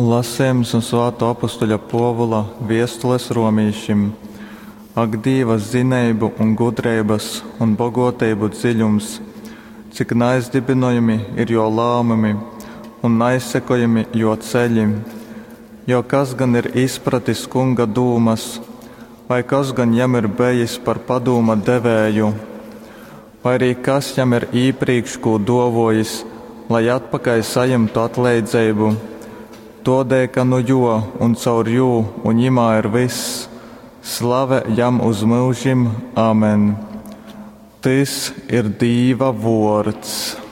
Lasījums un Svētā apustuļa Pāvila vēstules romiešiem. Ak, Dieva zinību un gudrības un bagātību dziļums, cik neizdibinojami ir jo lēmumi un neizsekojami jo ceļi, jo kas gan ir izpratis kunga dūmas, vai kas gan jam ir bijis par padūma devēju, vai arī kas jam ir īpriekš ko dovojis, lai atpakaļ saņemtu atleidzību, todēļ, ka nu jo un caur jū un jimā ir viss, slave jam uz mūžim, amen. Tas ir Dieva vārds.